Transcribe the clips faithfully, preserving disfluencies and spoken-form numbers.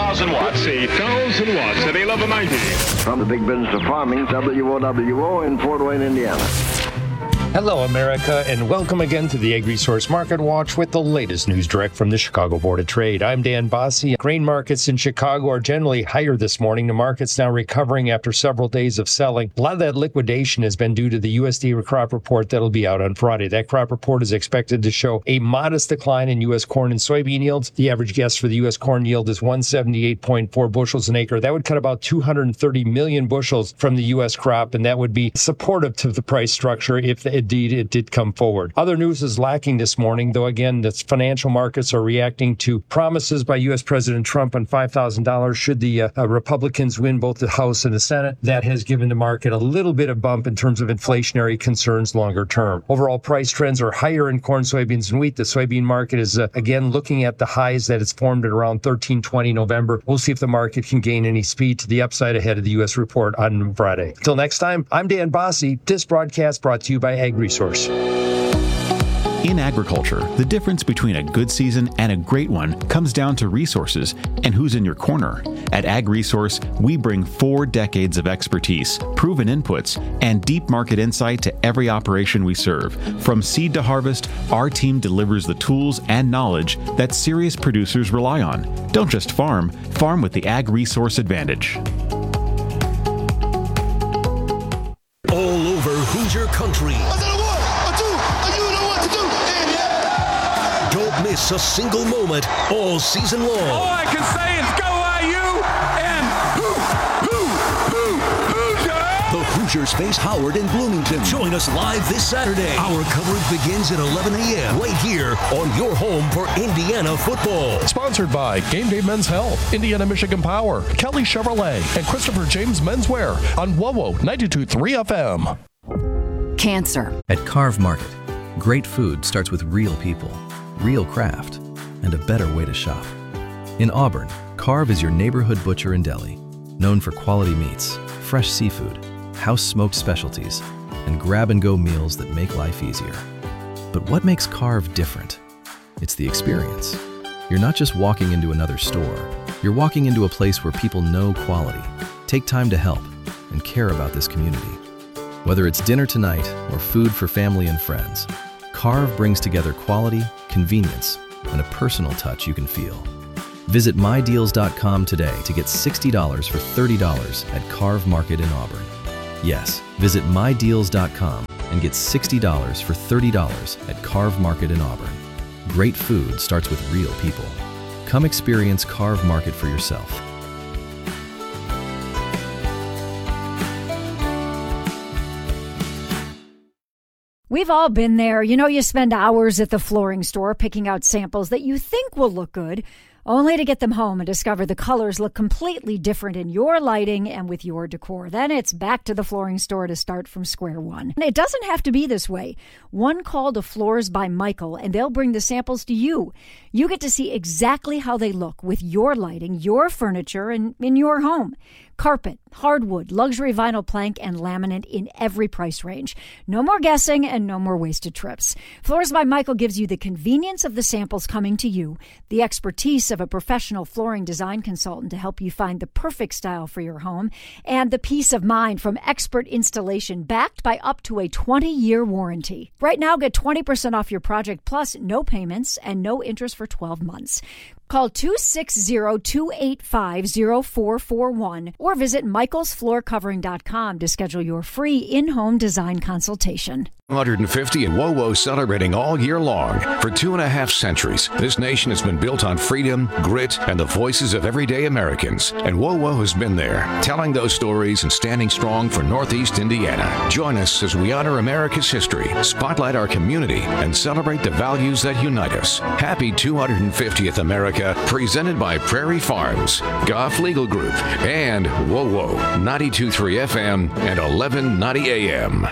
thousand watts. eight thousand watts at eleven ninety. From the big business of farming, W O W O in Fort Wayne, Indiana. Hello, America, and welcome again to the Ag Resource Market Watch with the latest news direct from the Chicago Board of Trade. I'm Dan Bossie. Grain markets in Chicago are generally higher this morning. The market's now recovering after several days of selling. A lot of that liquidation has been due to the U S D A crop report that'll be out on Friday. That crop report is expected to show a modest decline in U S corn and soybean yields. The average guess for the U S corn yield is one seventy-eight point four bushels an acre. That would cut about two hundred thirty million bushels from the U S crop, and that would be supportive to the price structure if it Indeed, it did come forward. Other news is lacking this morning, though, again, the financial markets are reacting to promises by U S President Trump on five thousand dollars should the uh, Republicans win both the House and the Senate. That has given the market a little bit of bump in terms of inflationary concerns longer term. Overall price trends are higher in corn, soybeans, and wheat. The soybean market is, uh, again, looking at the highs that it's formed at around thirteen twenty November. We'll see if the market can gain any speed to the upside ahead of the U S report on Friday. Until next time, I'm Dan Bossie. This broadcast brought to you by Ag Resource. In agriculture, the difference between a good season and a great one comes down to resources and who's in your corner. At Ag Resource, we bring four decades of expertise, proven inputs, and deep market insight to every operation we serve. From seed to harvest, our team delivers the tools and knowledge that serious producers rely on. Don't just farm, farm with the Ag Resource advantage. All over Hoosier country. Don't miss a single moment all season long. All I can say is go I U and hoo, hoo, hoo, Hoosier! The Hoosiers face Howard in Bloomington. Join us live this Saturday. Our coverage begins at eleven a.m. right here on your home for Indiana football. Sponsored by Game Day Men's Health, Indiana Michigan Power, Kelly Chevrolet, and Christopher James Menswear on W O W ninety-two point three F M. Cancer. At Carve Market, great food starts with real people, real craft, and a better way to shop. In Auburn, Carve is your neighborhood butcher and deli, known for quality meats, fresh seafood, house-smoked specialties, and grab-and-go meals that make life easier. But what makes Carve different? It's the experience. You're not just walking into another store. You're walking into a place where people know quality, take time to help, and care about this community. Whether it's dinner tonight or food for family and friends, Carve brings together quality, convenience, and a personal touch you can feel. Visit my deals dot com today to get sixty dollars for thirty dollars at Carve Market in Auburn. Yes, visit my deals dot com and get sixty dollars for thirty dollars at Carve Market in Auburn. Great food starts with real people. Come experience Carve Market for yourself. We've all been there. You know, you spend hours at the flooring store picking out samples that you think will look good, only to get them home and discover the colors look completely different in your lighting and with your decor. Then it's back to the flooring store to start from square one. And it doesn't have to be this way. One call to Floors by Michael, and they'll bring the samples to you. You get to see exactly how they look with your lighting, your furniture, and in your home. Carpet, hardwood, luxury vinyl plank, and laminate in every price range. No more guessing and no more wasted trips. Floors by Michael gives you the convenience of the samples coming to you, the expertise of a professional flooring design consultant to help you find the perfect style for your home, and the peace of mind from expert installation backed by up to a twenty-year warranty. Right now, get twenty percent off your project plus no payments and no interest for twelve months. Call two six zero, two eight five, zero four four one or visit michaels floor covering dot com to schedule your free in-home design consultation. one hundred fifty and W O W O celebrating all year long. For two and a half centuries, this nation has been built on freedom, grit, and the voices of everyday Americans. And W O W O has been there, telling those stories and standing strong for Northeast Indiana. Join us as we honor America's history, spotlight our community, and celebrate the values that unite us. Happy two hundred fiftieth America, presented by Prairie Farms, Goff Legal Group, and W O W O ninety-two point three F M and eleven ninety A M.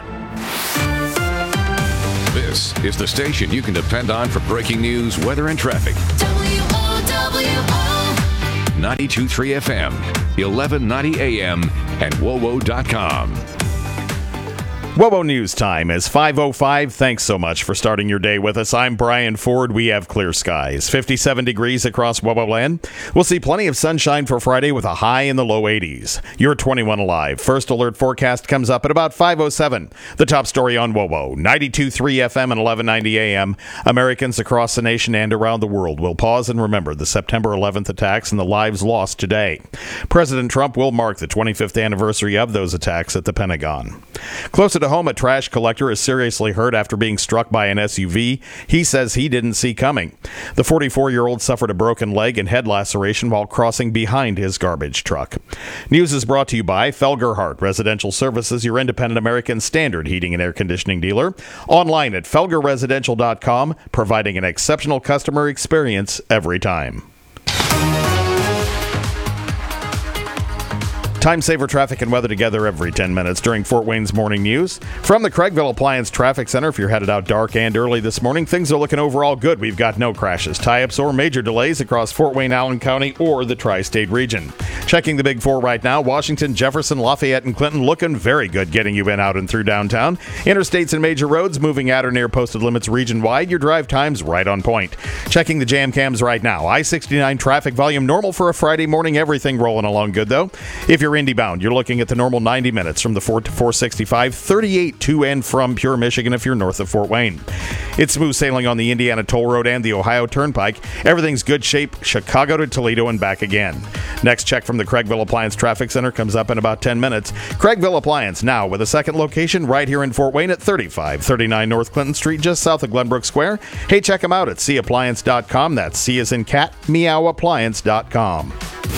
This is the station you can depend on for breaking news, weather, and traffic. W O W O ninety-two point three F M, eleven ninety A M, and W O W O dot com. WOWO News Time is five oh five. Thanks so much for starting your day with us. I'm Brian Ford. We have clear skies. fifty-seven degrees across WOWO land. We'll see plenty of sunshine for Friday with a high in the low eighties. You're twenty-one alive. First alert forecast comes up at about five oh seven. The top story on WOWO. ninety-two point three F M and eleven ninety A M. Americans across the nation and around the world will pause and remember the September eleventh attacks and the lives lost today. President Trump will mark the twenty-fifth anniversary of those attacks at the Pentagon. Closer to home, a trash collector is seriously hurt after being struck by an S U V he says he didn't see coming. The forty-four-year-old suffered a broken leg and head laceration while crossing behind his garbage truck. News is brought to you by Felgerhart Residential Services, your independent American standard heating and air conditioning dealer. Online at felger residential dot com, providing an exceptional customer experience every time. Time saver traffic and weather together every ten minutes during Fort Wayne's Morning News. From the Craigville Appliance Traffic Center, if you're headed out dark and early this morning, things are looking overall good. We've got no crashes, tie-ups, or major delays across Fort Wayne, Allen County, or the tri-state region. Checking the Big Four right now, Washington, Jefferson, Lafayette, and Clinton looking very good getting you in, out, and through downtown. Interstates and major roads moving at or near posted limits region-wide. Your drive time's right on point. Checking the jam cams right now. I sixty-nine traffic volume normal for a Friday morning. Everything rolling along good, though. If you're Indy bound, you're looking at the normal ninety minutes from the four to four sixty-five, thirty-eight to and from Pure, Michigan if you're north of Fort Wayne. It's smooth sailing on the Indiana Toll Road and the Ohio Turnpike. Everything's good shape, Chicago to Toledo and back again. Next check from the Craigville Appliance Traffic Center comes up in about ten minutes. Craigville Appliance now with a second location right here in Fort Wayne at thirty-five thirty-nine North Clinton Street, just south of Glenbrook Square. Hey, check them out at c appliance dot com. That's C as in cat, meow appliance dot com.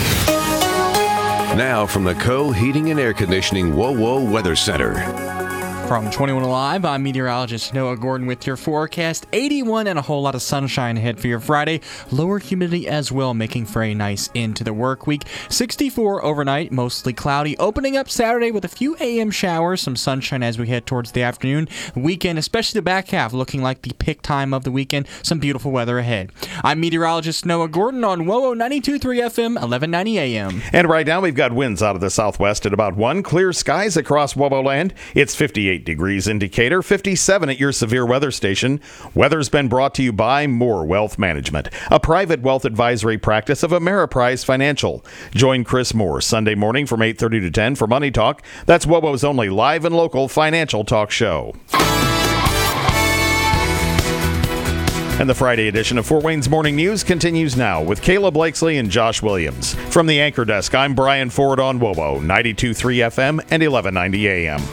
Now from the Co Heating and Air Conditioning WOWO Weather Center. From twenty-one Alive, I'm meteorologist Noah Gordon with your forecast. eighty-one and a whole lot of sunshine ahead for your Friday. Lower humidity as well, making for a nice end to the work week. sixty-four overnight, mostly cloudy. Opening up Saturday with a few A M showers, some sunshine as we head towards the afternoon. Weekend, especially the back half, looking like the pick time of the weekend. Some beautiful weather ahead. I'm meteorologist Noah Gordon on WOWO ninety-two point three F M, eleven ninety A M. And right now we've got winds out of the southwest at about one. Clear skies across WOWO land. It's fifty-eight degrees in Decatur, fifty-seven at your severe weather station. Weather's been brought to you by Moore Wealth Management, a private wealth advisory practice of Ameriprise Financial. Join Chris Moore Sunday morning from eight thirty to ten for Money Talk. That's WOWO's only live and local financial talk show. And the Friday edition of Fort Wayne's Morning News continues now with Kayla Blakesley and Josh Williams. From the anchor desk, I'm Brian Ford on WOWO ninety-two point three F M and eleven ninety A M.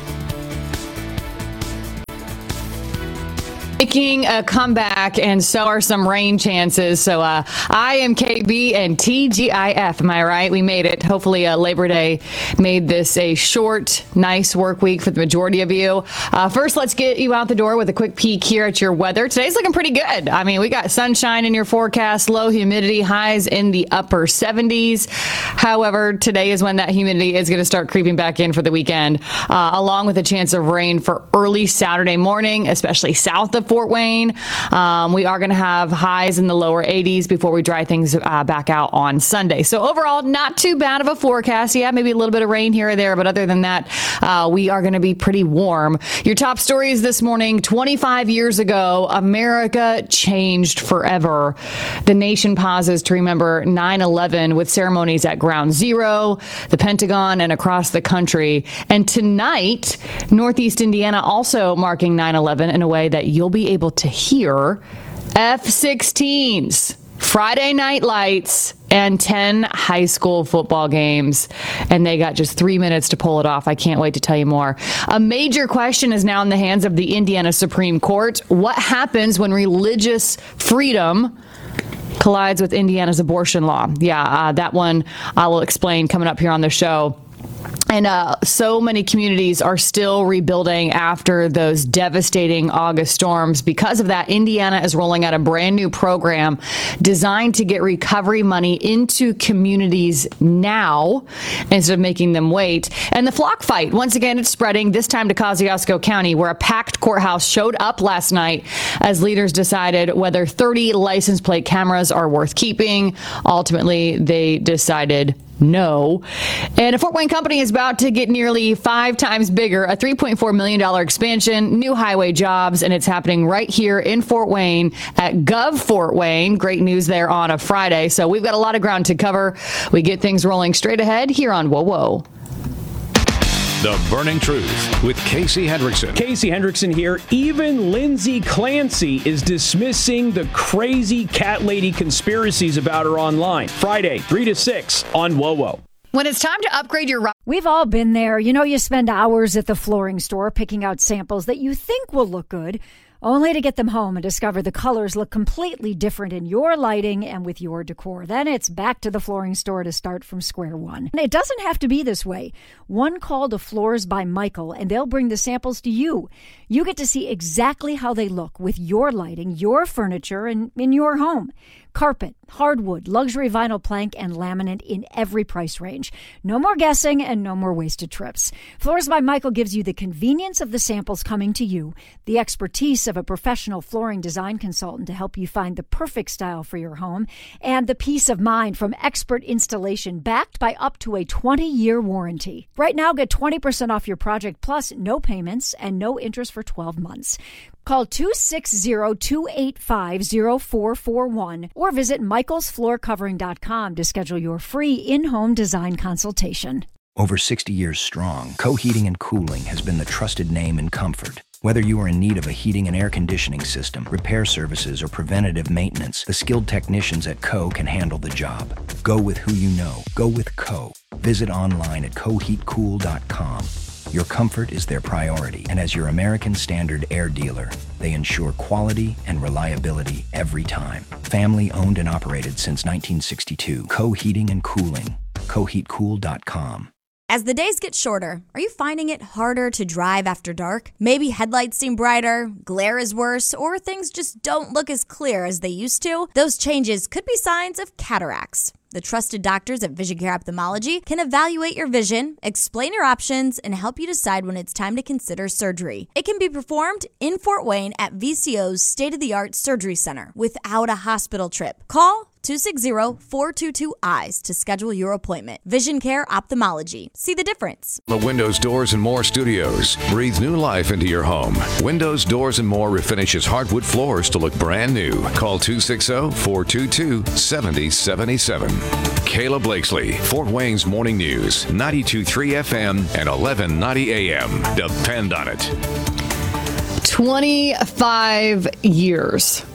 Making a comeback, and so are some rain chances. So uh, I am K B and T G I F. Am I right? We made it. Hopefully uh, Labor Day made this a short, nice work week for the majority of you. Uh, first, let's get you out the door with a quick peek here at your weather. Today's looking pretty good. I mean, we got sunshine in your forecast, low humidity, highs in the upper seventies. However, today is when that humidity is going to start creeping back in for the weekend, uh, along with a chance of rain for early Saturday morning, especially south of Fort Wayne. Um, we are going to have highs in the lower eighties before we dry things uh, back out on Sunday. So overall, not too bad of a forecast. Yeah, maybe a little bit of rain here or there, but other than that, uh, we are going to be pretty warm. Your top stories this morning: twenty-five years ago, America changed forever. The nation pauses to remember nine eleven with ceremonies at Ground Zero, the Pentagon, and across the country. And tonight, Northeast Indiana also marking nine eleven in a way that you'll be able to hear F sixteens, Friday Night Lights, and ten high school football games. And they got just three minutes to pull it off. I can't wait to tell you more. A major question is now in the hands of the Indiana Supreme Court. What happens when religious freedom collides with Indiana's abortion law? Yeah, uh, that one I will explain coming up here on the show. And uh, so many communities are still rebuilding after those devastating August storms. Because of that, Indiana is rolling out a brand new program designed to get recovery money into communities now instead of making them wait. And the flock fight, once again, it's spreading, this time to Kosciuszko County, where a packed courthouse showed up last night as leaders decided whether thirty license plate cameras are worth keeping. Ultimately, they decided No. And a Fort Wayne company is about to get nearly five times bigger, a three point four million dollars expansion, new highway jobs, and it's happening right here in Fort Wayne at Gov Fort Wayne. Great news there on a Friday. So we've got a lot of ground to cover. We get things rolling straight ahead here on Whoa Whoa. The Burning Truth with Casey Hendrickson. Casey Hendrickson here. Even Lindsay Clancy is dismissing the crazy cat lady conspiracies about her online. Friday, three to six on Whoa Whoa. When it's time to upgrade your... We've all been there. You know, you spend hours at the flooring store picking out samples that you think will look good, only to get them home and discover the colors look completely different in your lighting and with your decor. Then it's back to the flooring store to start from square one. And it doesn't have to be this way. One call to Floors by Michael, and they'll bring the samples to you. You get to see exactly how they look with your lighting, your furniture, and in your home. Carpet, hardwood, luxury vinyl plank, and laminate in every price range. No more guessing and no more wasted trips. Floors by Michael gives you the convenience of the samples coming to you, the expertise of a professional flooring design consultant to help you find the perfect style for your home, and the peace of mind from expert installation backed by up to a twenty-year warranty. Right now, get twenty percent off your project plus no payments and no interest for twelve months. Call two six zero, two eight five, zero four four one or visit michaels floor covering dot com to schedule your free in-home design consultation. Over sixty years strong, Co Heating and Cooling has been the trusted name in comfort. Whether you are in need of a heating and air conditioning system, repair services, or preventative maintenance, the skilled technicians at Co can handle the job. Go with who you know. Go with Co. Visit online at co heat cool dot com. Your comfort is their priority, and as your American Standard air dealer, they ensure quality and reliability every time. Family owned and operated since nineteen sixty-two. Co Heating and Cooling. co heat cool dot com. As the days get shorter, are you finding it harder to drive after dark? Maybe headlights seem brighter, glare is worse, or things just don't look as clear as they used to? Those changes could be signs of cataracts. The trusted doctors at Vision Care Ophthalmology can evaluate your vision, explain your options, and help you decide when it's time to consider surgery. It can be performed in Fort Wayne at V C O's state-of-the-art surgery center without a hospital trip. Call two six zero, four two two, eyes to schedule your appointment. Vision Care Ophthalmology. See the difference. The Windows, Doors, and More Studios. Breathe new life into your home. Windows, Doors, and More refinishes hardwood floors to look brand new. Call two six zero, four two two, seven zero seven seven. Kayla Blakesley, Fort Wayne's Morning News, ninety-two point three F M and eleven ninety A M. Depend on it. twenty-five years.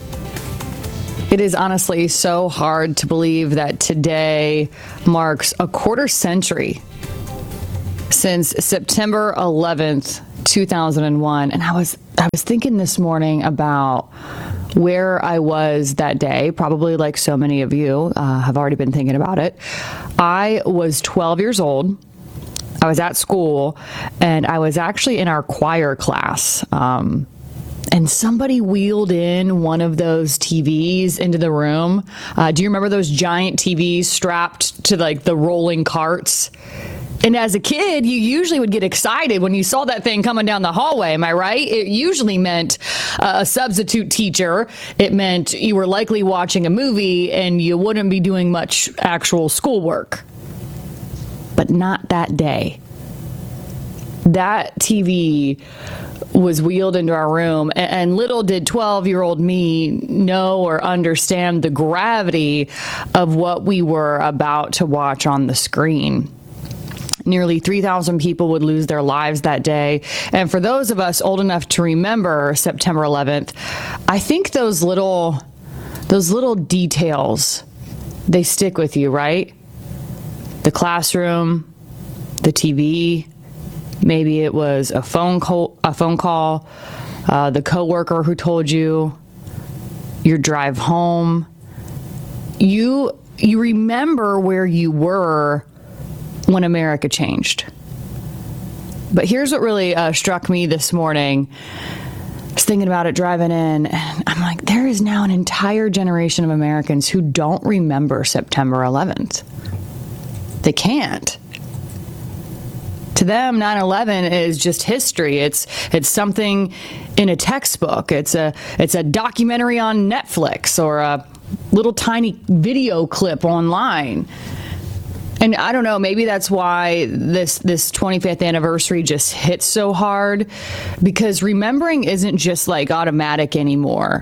It is honestly so hard to believe that today marks a quarter century since September eleventh, two thousand one. And I was I was thinking this morning about where I was that day, probably like so many of you uh, have already been thinking about it. I was twelve years old. I was at school, and I was actually in our choir class. Um, and somebody wheeled in one of those T Vs into the room. Uh, do you remember those giant T Vs strapped to like the rolling carts? And as a kid, you usually would get excited when you saw that thing coming down the hallway. Am I right? It usually meant uh, a substitute teacher. It meant you were likely watching a movie and you wouldn't be doing much actual schoolwork. But not that day. That T V was wheeled into our room, and little did twelve-year-old me know or understand the gravity of what we were about to watch on the screen. Nearly three thousand people would lose their lives that day. And for those of us old enough to remember September eleventh, I think those little, those little details, they stick with you, right? The classroom, the T V, maybe it was a phone call, a phone call, uh, the coworker who told you, your drive home. You, you remember where you were when America changed. But here's what really uh, struck me this morning. I was thinking about it driving in, and I'm like, there is now an entire generation of Americans who don't remember September eleventh. They can't. To them, nine eleven is just history. It's it's something in a textbook. It's a it's a documentary on Netflix or a little tiny video clip online. And I don't know, maybe that's why this this twenty-fifth anniversary just hits so hard, because remembering isn't just like automatic anymore.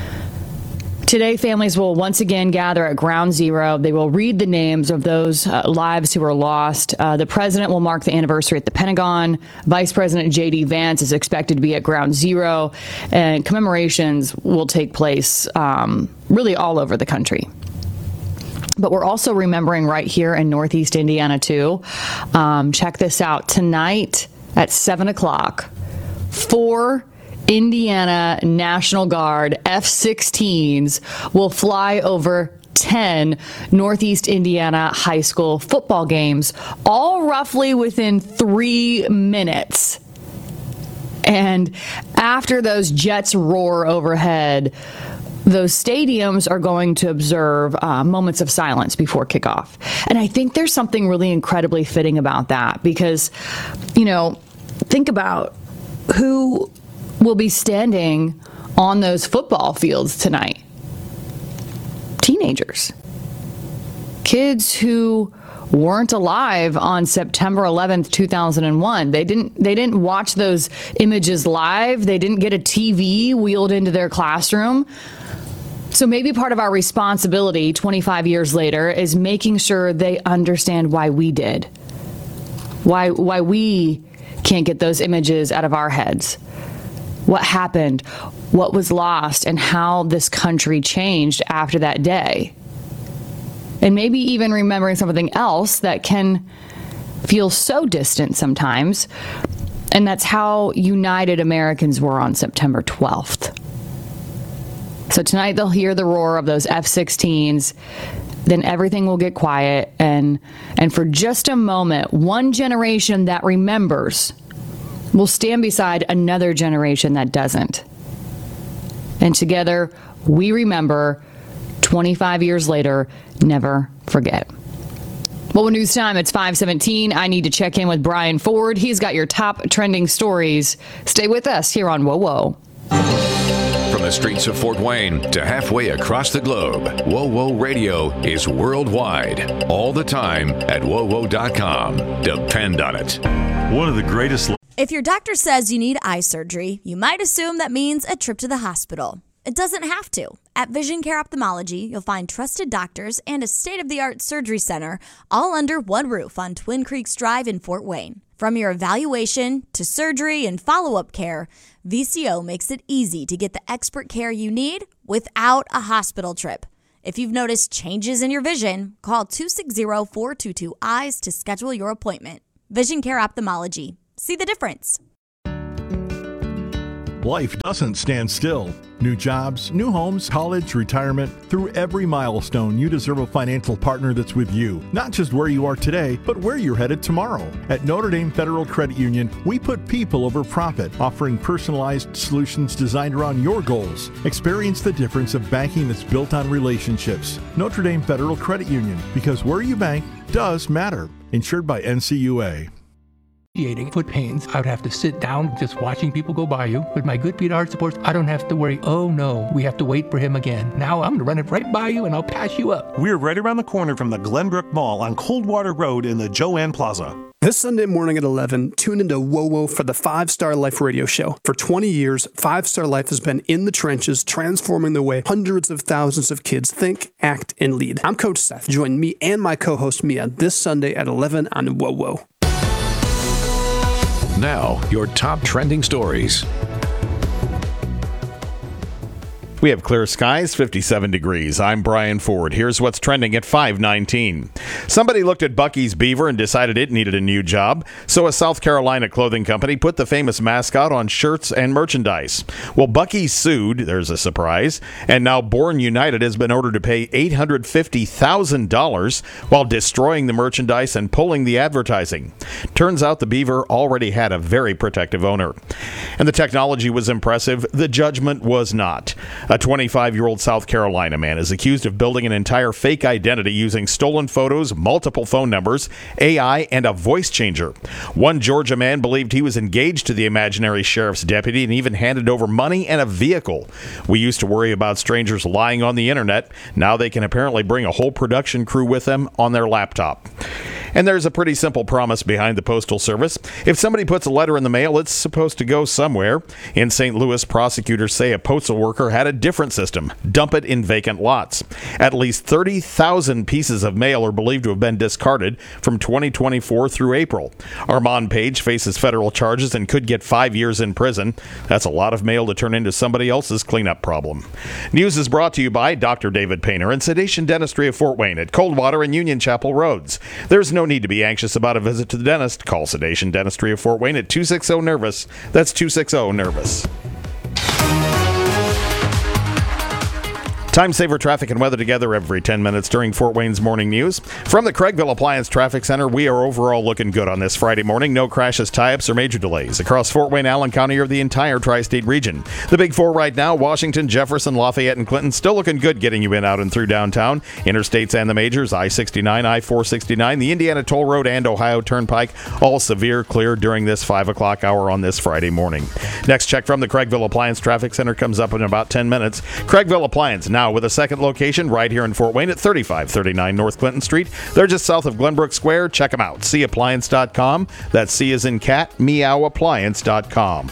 Today, families will once again gather at Ground Zero. They will read the names of those uh, lives who were lost. Uh, the president will mark the anniversary at the Pentagon. Vice President J D Vance is expected to be at Ground Zero, and commemorations will take place um, really all over the country. But we're also remembering right here in Northeast Indiana, too. Um, check this out. Tonight at seven o'clock, four Indiana National Guard F sixteens will fly over ten Northeast Indiana high school football games, all roughly within three minutes. And after those jets roar overhead, those stadiums are going to observe uh, moments of silence before kickoff. And I think there's something really incredibly fitting about that, because, you know, think about who will be standing on those football fields tonight. Teenagers. Kids who weren't alive on September eleventh, two thousand one. They didn't they didn't watch those images live. They didn't get a T V wheeled into their classroom. So maybe part of our responsibility twenty-five years later is making sure they understand why we did. Why why we can't get those images out of our heads. What happened, what was lost, and how this country changed after that day. And maybe even remembering something else that can feel so distant sometimes, and that's how united Americans were on September twelfth. So tonight they'll hear the roar of those F sixteens, then everything will get quiet, and and for just a moment, one generation that remembers will stand beside another generation that doesn't. And together, we remember, twenty-five years later, never forget. Well, news time, it's five seventeen. I need to check in with Brian Ford. He's got your top trending stories. Stay with us here on Whoa Whoa. From the streets of Fort Wayne to halfway across the globe, Whoa Whoa Radio is worldwide, all the time at whoa whoa dot com. Depend on it. One of the greatest... If your doctor says you need eye surgery, you might assume that means a trip to the hospital. It doesn't have to. At Vision Care Ophthalmology, you'll find trusted doctors and a state-of-the-art surgery center all under one roof on Twin Creeks Drive in Fort Wayne. From your evaluation to surgery and follow-up care, V C O makes it easy to get the expert care you need without a hospital trip. If you've noticed changes in your vision, call two six zero, four two two, eyes to schedule your appointment. Vision Care Ophthalmology. See the difference. Life doesn't stand still. New jobs, new homes, college, retirement. Through every milestone, you deserve a financial partner that's with you. Not just where you are today, but where you're headed tomorrow. At Notre Dame Federal Credit Union, we put people over profit, offering personalized solutions designed around your goals. Experience the difference of banking that's built on relationships. Notre Dame Federal Credit Union, because where you bank does matter. Insured by N C U A. Foot pains. I would have to sit down just watching people go by you. With my Good Feet Art Supports, I don't have to worry, oh no, we have to wait for him again. Now I'm going to run it right by you and I'll pass you up. We're right around the corner from the Glenbrook Mall on Coldwater Road in the Joanne Plaza. This Sunday morning at eleven, tune into Whoa Whoa for the Five Star Life radio show. For twenty years, Five Star Life has been in the trenches, transforming the way hundreds of thousands of kids think, act, and lead. I'm Coach Seth. Join me and my co-host Mia this Sunday at eleven on Whoa Whoa. Now, your top trending stories. We have clear skies, fifty-seven degrees. I'm Brian Ford. Here's what's trending at five nineteen. Somebody looked at Buc-ee's Beaver and decided it needed a new job, so a South Carolina clothing company put the famous mascot on shirts and merchandise. Well, Buc-ee sued, there's a surprise, and now Bourne United has been ordered to pay eight hundred fifty thousand dollars while destroying the merchandise and pulling the advertising. Turns out the Beaver already had a very protective owner. And the technology was impressive, the judgment was not. A twenty-five-year-old South Carolina man is accused of building an entire fake identity using stolen photos, multiple phone numbers, A I, and a voice changer. One Georgia man believed he was engaged to the imaginary sheriff's deputy and even handed over money and a vehicle. We used to worry about strangers lying on the internet. Now they can apparently bring a whole production crew with them on their laptop. And there's a pretty simple promise behind the Postal Service. If somebody puts a letter in the mail, it's supposed to go somewhere. In Saint Louis, prosecutors say a postal worker had a different system: dump it in vacant lots. At least thirty thousand pieces of mail are believed to have been discarded from twenty twenty-four through April. Armand Page faces federal charges and could get five years in prison. That's a lot of mail to turn into somebody else's cleanup problem. News is brought to you by Doctor David Painter and Sedation Dentistry of Fort Wayne at Coldwater and Union Chapel Roads. There's no need to be anxious about a visit to the dentist. Call Sedation Dentistry of Fort Wayne at two six zero nervous. That's two six zero nervous. Time saver traffic and weather together every ten minutes during Fort Wayne's morning news. From the Craigville Appliance Traffic Center, we are overall looking good on this Friday morning. No crashes, tie-ups, or major delays across Fort Wayne, Allen County, or the entire tri-state region. The big four right now: Washington, Jefferson, Lafayette, and Clinton, still looking good getting you in, out, and through downtown. Interstates and the majors: I sixty-nine, I four sixty-nine, the Indiana Toll Road, and Ohio Turnpike, all severe clear during this five o'clock hour on this Friday morning. Next check from the Craigville Appliance Traffic Center comes up in about ten minutes. Craigville Appliance, now with a second location right here in Fort Wayne at thirty-five thirty-nine North Clinton Street. They're just south of Glenbrook Square. Check them out. see appliance dot com. That's C as in cat, meow appliance dot com.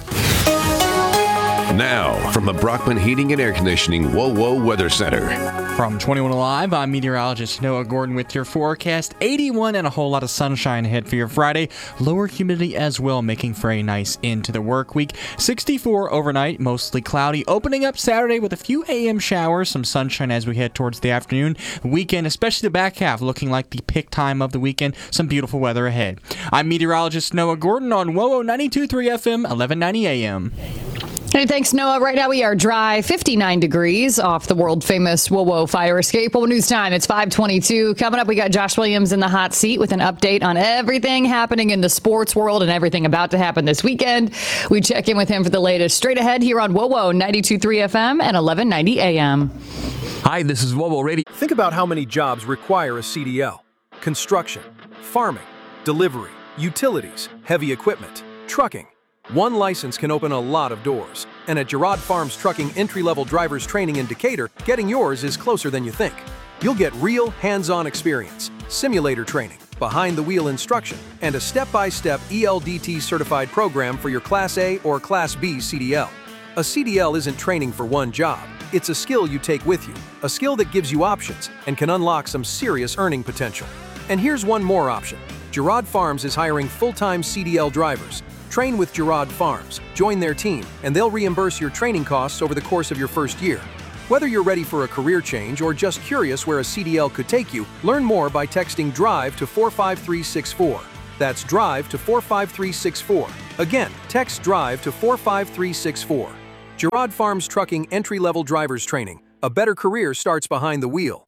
Now, from the Brockman Heating and Air Conditioning WoWo Weather Center. From twenty-one Alive, I'm meteorologist Noah Gordon with your forecast. eighty-one and a whole lot of sunshine ahead for your Friday. Lower humidity as well, making for a nice end to the work week. sixty-four overnight, mostly cloudy. Opening up Saturday with a few A M showers, some sunshine as we head towards the afternoon. Weekend, especially the back half, looking like the pick time of the weekend. Some beautiful weather ahead. I'm meteorologist Noah Gordon on WoWo ninety-two point three F M, eleven ninety A M. Hey, thanks, Noah. Right now we are dry, fifty-nine degrees off the world-famous WoWo fire escape. WoWo News Time, it's five twenty-two. Coming up, we got Josh Williams in the hot seat with an update on everything happening in the sports world and everything about to happen this weekend. We check in with him for the latest straight ahead here on WoWo ninety-two point three F M and eleven ninety A M. Hi, this is WoWo Radio. Think about how many jobs require a C D L. Construction, farming, delivery, utilities, heavy equipment, trucking. One license can open a lot of doors. And at Girard Farms Trucking Entry-Level Drivers Training in Decatur, getting yours is closer than you think. You'll get real hands-on experience, simulator training, behind-the-wheel instruction, and a step-by-step E L D T certified program for your Class A or Class B C D L. A C D L isn't training for one job. It's a skill you take with you, a skill that gives you options and can unlock some serious earning potential. And here's one more option. Girard Farms is hiring full-time C D L drivers. Train with Girard Farms, join their team, and they'll reimburse your training costs over the course of your first year. Whether you're ready for a career change or just curious where a C D L could take you, learn more by texting DRIVE to four five three six four. That's DRIVE to four five three six four. Again, text DRIVE to four five three six four. Girard Farms Trucking Entry-Level Drivers Training. A better career starts behind the wheel.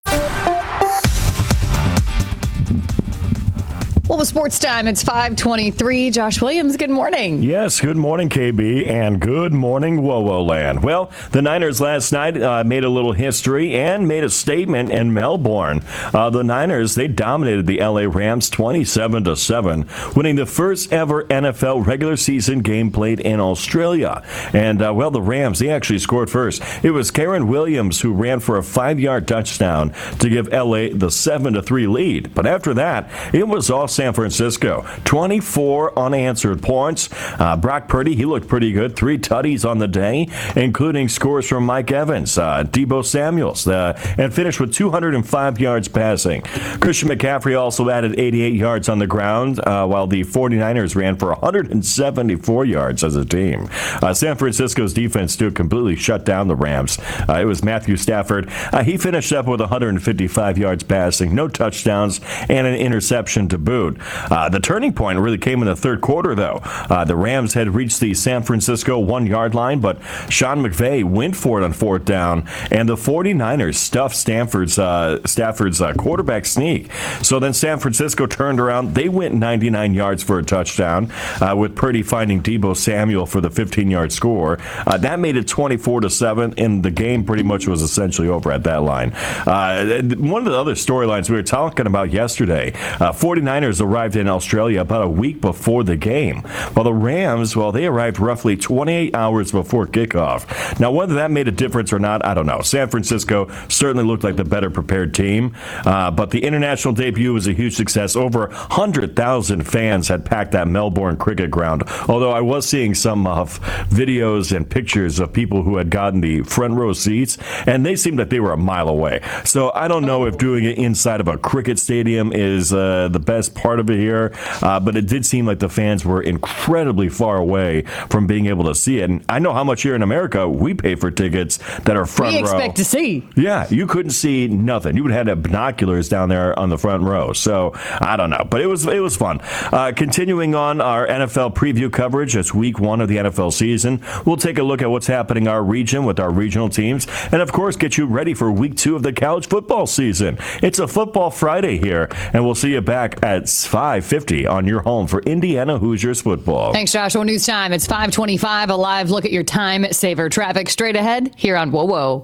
Well, with sports time, it's five twenty-three. Josh Williams, good morning. Yes, good morning, K B, and good morning, WoWo Land. Well, the Niners last night uh, made a little history and made a statement in Melbourne. Uh, the Niners, they dominated the L A Rams twenty-seven to seven, winning the first ever N F L regular season game played in Australia. And, uh, well, the Rams, they actually scored first. It was Karen Williams who ran for a five-yard touchdown to give L A the seven to three lead. But after that, it was all San Francisco. twenty-four unanswered points. Uh, Brock Purdy, he looked pretty good. Three tutties on the day, including scores from Mike Evans, uh, Deebo Samuels, uh, and finished with two hundred five yards passing. Christian McCaffrey also added eighty-eight yards on the ground, uh, while the 49ers ran for one hundred seventy-four yards as a team. Uh, San Francisco's defense, too, completely shut down the Rams. Uh, it was Matthew Stafford. Uh, he finished up with one hundred fifty-five yards passing, no touchdowns, and an interception to boot. Uh, the turning point really came in the third quarter, though. Uh, the Rams had reached the San Francisco one-yard line, but Sean McVay went for it on fourth down, and the 49ers stuffed Stanford's, uh, Stafford's uh, quarterback sneak. So then San Francisco turned around. They went ninety-nine yards for a touchdown, uh, with Purdy finding Deebo Samuel for the fifteen-yard score. Uh, that made it twenty-four to seven, and the game pretty much was essentially over at that line. Uh, one of the other storylines we were talking about yesterday, uh, 49ers arrived in Australia about a week before the game, while the Rams, well, they arrived roughly twenty-eight hours before kickoff. Now, whether that made a difference or not, I don't know. San Francisco certainly looked like the better prepared team, uh, but the international debut was a huge success. Over one hundred thousand fans had packed that Melbourne cricket ground, although I was seeing some uh, videos and pictures of people who had gotten the front row seats, and they seemed like they were a mile away. So I don't know if doing it inside of a cricket stadium is uh, the best part of it here, uh, but it did seem like the fans were incredibly far away from being able to see it. And I know how much here in America we pay for tickets that are front we row. We expect to see. Yeah, you couldn't see nothing. You would have had binoculars down there on the front row. So I don't know, but it was it was fun. Uh, continuing on our N F L preview coverage, it's week one of the N F L season. We'll take a look at what's happening in our region with our regional teams, and of course get you ready for week two of the college football season. It's a football Friday here, and we'll see you back at five fifty on your home for Indiana Hoosiers football. Thanks, Joshua. News time. It's five twenty-five. A live look at your time saver traffic straight ahead here on Whoa Whoa.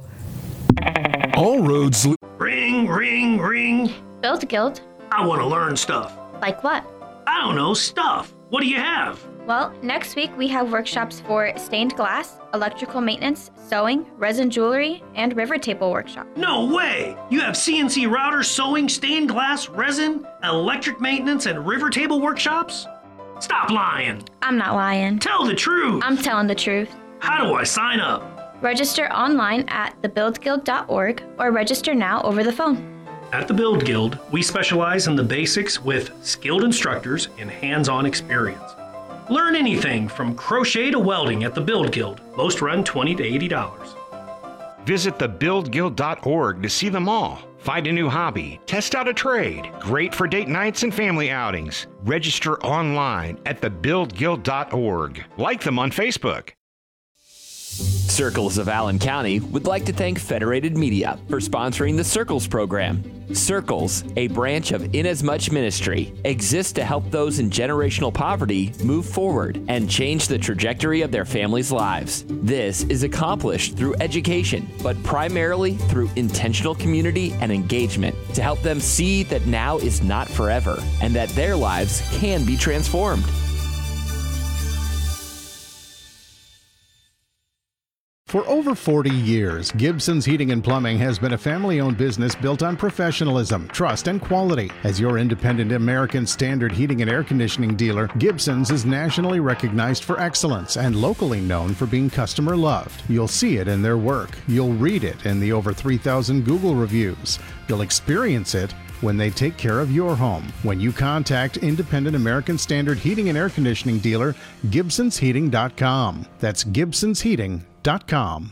All roads. Ring, ring, ring. Build Guild. I want to learn stuff. Like what? I don't know, stuff. What do you have? Well, next week we have workshops for stained glass, electrical maintenance, sewing, resin jewelry, and river table workshop. No way! You have C N C routers, sewing, stained glass, resin, electric maintenance, and river table workshops? Stop lying. I'm not lying. Tell the truth. I'm telling the truth. How do I sign up? Register online at the build guild dot org or register now over the phone. At the Build Guild, we specialize in the basics with skilled instructors and hands-on experience. Learn anything from crochet to welding at the Build Guild. Most run twenty to eighty dollars. Visit the build guild dot org to see them all. Find a new hobby, test out a trade. Great for date nights and family outings. Register online at the build guild dot org. Like them on Facebook. Circles of Allen County would like to thank Federated Media for sponsoring the Circles program. Circles, a branch of Inasmuch Ministry, exists to help those in generational poverty move forward and change the trajectory of their families' lives. This is accomplished through education, but primarily through intentional community and engagement to help them see that now is not forever and that their lives can be transformed. For over forty years, Gibson's Heating and Plumbing has been a family-owned business built on professionalism, trust, and quality. As your independent American Standard heating and air conditioning dealer, Gibson's is nationally recognized for excellence and locally known for being customer-loved. You'll see it in their work. You'll read it in the over three thousand Google reviews. You'll experience it when they take care of your home. When you contact independent American Standard heating and air conditioning dealer, Gibsons Heating dot com. That's Gibsons Heating dot com.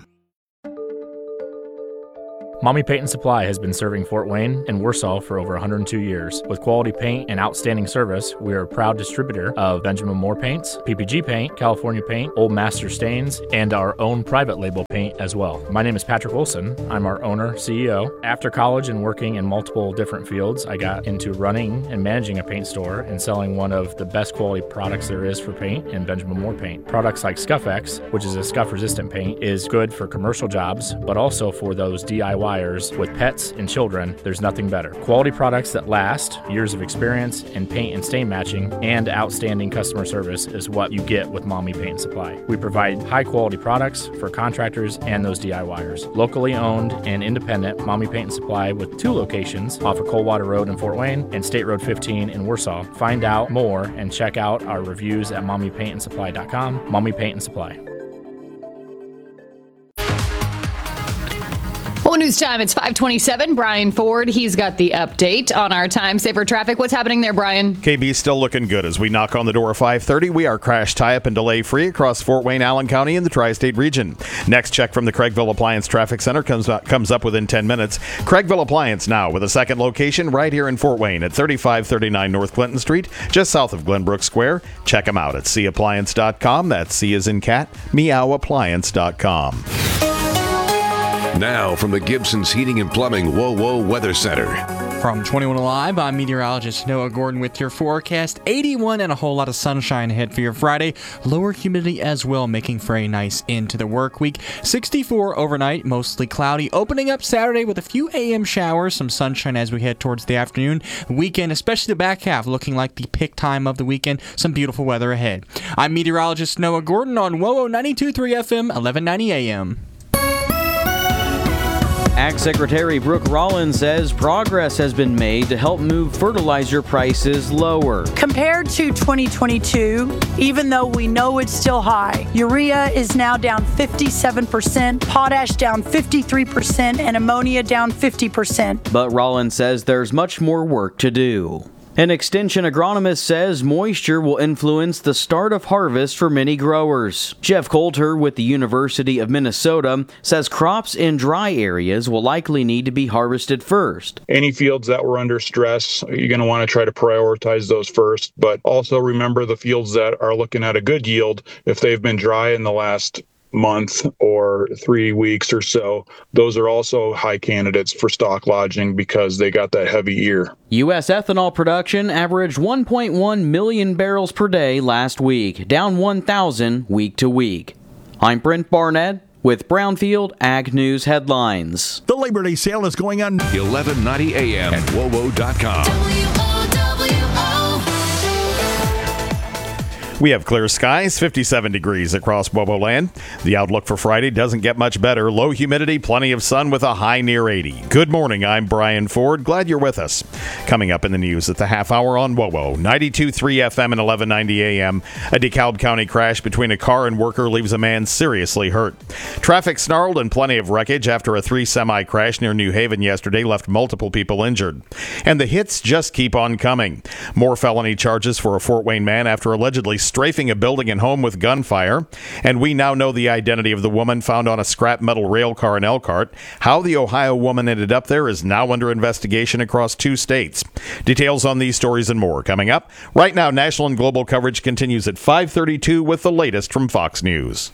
Mommy Paint and Supply has been serving Fort Wayne and Warsaw for over one hundred two years. With quality paint and outstanding service, we are a proud distributor of Benjamin Moore paints, P P G paint, California paint, Old Master stains, and our own private label paint as well. My name is Patrick Wilson. I'm our owner, C E O. After college and working in multiple different fields, I got into running and managing a paint store and selling one of the best quality products there is for paint in Benjamin Moore paint. Products like Scuff-X, which is a scuff-resistant paint, is good for commercial jobs, but also for those D I Y with pets and children. There's nothing better. Quality products that last, years of experience in paint and stain matching, and outstanding customer service is what you get with Mommy Paint and Supply. We provide high quality products for contractors and those DIYers. Locally owned and independent, Mommy Paint and Supply with two locations off of Coldwater Road in Fort Wayne and State Road fifteen in Warsaw. Find out more and check out our reviews at mommy paint and supply dot com. Mommy Paint and Supply. Well, News time. It's five twenty-seven. Brian Ford, he's got the update on our time saver traffic. What's happening there, Brian? K B still looking good as we knock on the door of five thirty. We are crash, tie-up, and delay-free across Fort Wayne, Allen County, and the Tri-State region. Next check from the Craigville Appliance Traffic Center comes up, comes up within ten minutes. Craigville Appliance now with a second location right here in Fort Wayne at thirty-five thirty-nine North Clinton Street, just south of Glenbrook Square. Check them out at c appliance dot com. That's C as in cat, meow appliance dot com. Now from the Gibson's Heating and Plumbing WoWo Weather Center. From twenty-one Alive, I'm meteorologist Noah Gordon with your forecast. eighty-one and a whole lot of sunshine ahead for your Friday. Lower humidity as well, making for a nice end to the work week. sixty-four overnight, mostly cloudy. Opening up Saturday with a few A M showers, some sunshine as we head towards the afternoon. Weekend, especially the back half, looking like the pick time of the weekend. Some beautiful weather ahead. I'm meteorologist Noah Gordon on WoWo ninety-two point three F M, eleven ninety A M. Ag Secretary Brooke Rollins says progress has been made to help move fertilizer prices lower. Compared to twenty twenty-two, even though we know it's still high, urea is now down fifty-seven percent, potash down fifty-three percent, and ammonia down fifty percent. But Rollins says there's much more work to do. An extension agronomist says moisture will influence the start of harvest for many growers. Jeff Coulter with the University of Minnesota says crops in dry areas will likely need to be harvested first. Any fields that were under stress, you're going to want to try to prioritize those first, but also remember the fields that are looking at a good yield, if they've been dry in the last month or three weeks or so, those are also high candidates for stock lodging because they got that heavy ear. U S ethanol production averaged one point one million barrels per day last week, down one thousand week to week. I'm Brent Barnett with Brownfield Ag News headlines. The Labor Day sale is going on eleven ninety A M at wowo dot com. We have clear skies, fifty-seven degrees across WoWo land. The outlook for Friday doesn't get much better. Low humidity, plenty of sun with a high near eighty. Good morning, I'm Brian Ford. Glad you're with us. Coming up in the news at the half hour on WoWo, ninety-two point three F M and eleven ninety A M. A DeKalb County crash between a car and worker leaves a man seriously hurt. Traffic snarled and plenty of wreckage after a three-semi crash near New Haven yesterday left multiple people injured. And the hits just keep on coming. More felony charges for a Fort Wayne man after allegedly strafing a building and home with gunfire. And we now know the identity of the woman found on a scrap metal rail car in Elkhart. How the Ohio woman ended up there is now under investigation across two states. Details on these stories and more coming up. Right now, national and global coverage continues at five thirty-two with the latest from Fox News.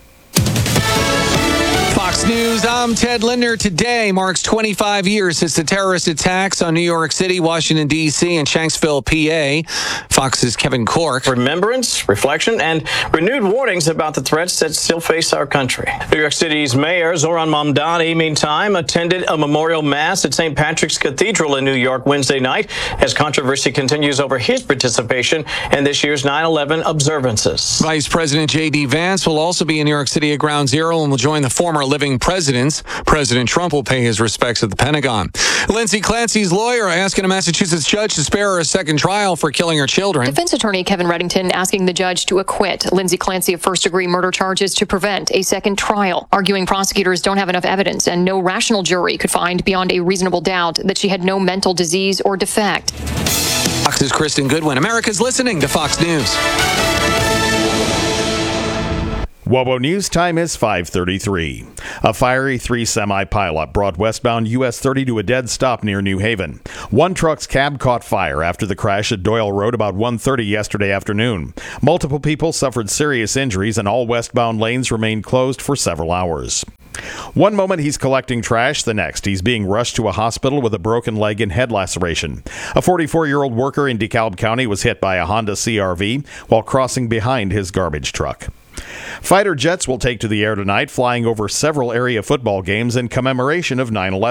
Fox News, I'm Ted Linder. Today marks twenty-five years since the terrorist attacks on New York City, Washington, D C, and Shanksville, P A. Fox's Kevin Cork. Remembrance, reflection, and renewed warnings about the threats that still face our country. New York City's Mayor Zohran Mamdani, meantime, attended a memorial mass at Saint Patrick's Cathedral in New York Wednesday night as controversy continues over his participation in this year's nine eleven observances. Vice President J D. Vance will also be in New York City at Ground Zero and will join the former living presidents. President Trump will pay his respects at the Pentagon. Lindsay Clancy's lawyer asking a Massachusetts judge to spare her a second trial for killing her children. Defense attorney Kevin Reddington asking the judge to acquit Lindsay Clancy of first-degree murder charges to prevent a second trial, arguing prosecutors don't have enough evidence and no rational jury could find beyond a reasonable doubt that she had no mental disease or defect. Fox's Kristen Goodwin. America's listening to Fox News. WoWo News time is five thirty-three. A fiery three-semi pileup brought westbound U S thirty to a dead stop near New Haven. One truck's cab caught fire after the crash at Doyle Road about one thirty yesterday afternoon. Multiple people suffered serious injuries and all westbound lanes remained closed for several hours. One moment he's collecting trash, the next he's being rushed to a hospital with a broken leg and head laceration. A forty-four-year-old worker in DeKalb County was hit by a Honda C R V while crossing behind his garbage truck. Fighter jets will take to the air tonight, flying over several area football games in commemoration of nine eleven.